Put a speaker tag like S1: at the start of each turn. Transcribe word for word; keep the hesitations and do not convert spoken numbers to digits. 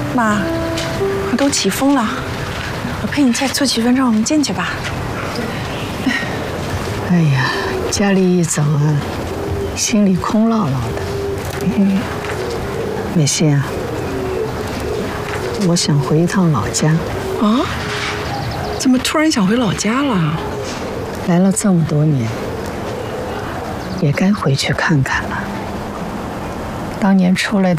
S1: 妈，我都起风了，我陪你再坐几分钟，我们进去吧。
S2: 哎呀，家里一走啊，心里空落落的。嗯，美心啊，我想回一趟老家。
S1: 啊？怎么突然想回老家了？
S2: 来了这么多年，也该回去看看了。当年出来的。